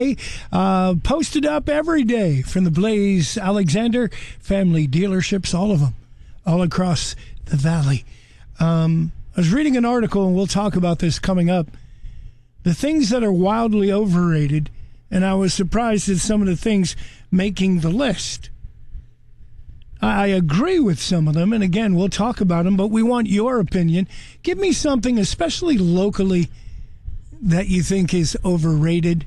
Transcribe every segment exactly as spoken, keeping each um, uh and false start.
Uh, posted up every day from the Blaze Alexander family dealerships, all of them, all across the valley. Um, I was reading an article, and we'll talk about this coming up. The things that are wildly overrated, and I was surprised at some of the things making the list. I agree with some of them, and again, we'll talk about them, but we want your opinion. Give me something, especially locally, that you think is overrated.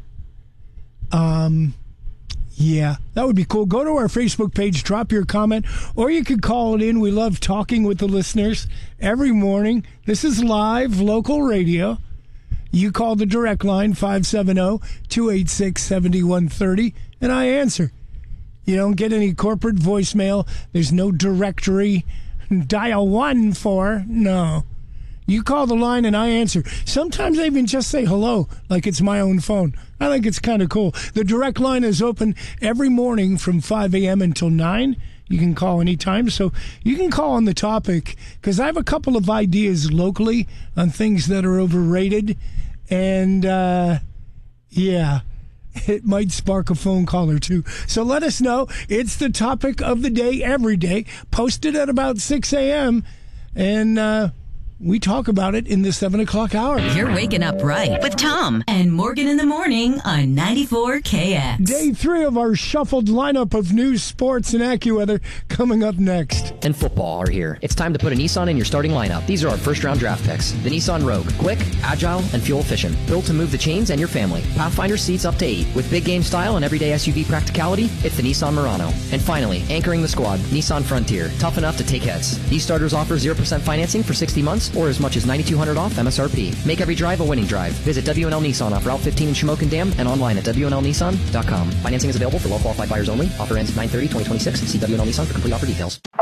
Um, yeah, that would be cool. Go to our Facebook page, drop your comment, or you could call it in. We love talking with the listeners every morning. This is live local radio. You call the direct line, five seven zero, two eight six, seven one three zero, and I answer. You don't get any corporate voicemail. There's no directory. Dial one for, no. You call the line and I answer. Sometimes I even just say hello, like it's my own phone. I think it's kind of cool. The direct line is open every morning from five a.m. until nine. You can call anytime. So you can call on the topic, because I have a couple of ideas locally on things that are overrated. And, uh, yeah, it might spark a phone call or two. So let us know. It's the topic of the day every day. Posted at about six a.m. And, uh, we talk about it in the seven o'clock hour. You're waking up right with Tom and Morgan in the morning on ninety-four K X. Day three of our shuffled lineup of news, sports, and AccuWeather coming up next. And football are here. It's time to put a Nissan in your starting lineup. These are our first-round draft picks. The Nissan Rogue. Quick, agile, and fuel-efficient. Built to move the chains and your family. Pathfinder seats up to eight. With big game style and everyday S U V practicality, it's the Nissan Murano. And finally, anchoring the squad, Nissan Frontier. Tough enough to take hits. These starters offer zero percent financing for sixty months or as much as nine thousand two hundred dollars off M S R P. Make every drive a winning drive. Visit W and L Nissan off Route fifteen in Shamokin Dam and online at W N L Nissan dot com. Financing is available for well-qualified buyers only. Offer ends nine thirty twenty twenty-six. See W and L Nissan for complete offer details.